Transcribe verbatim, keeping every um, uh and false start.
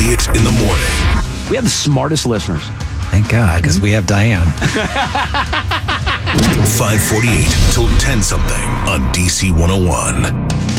Elliott in the morning. We have the smartest listeners. Thank God, because we have Diane. five forty-eight till ten something on D C one oh one.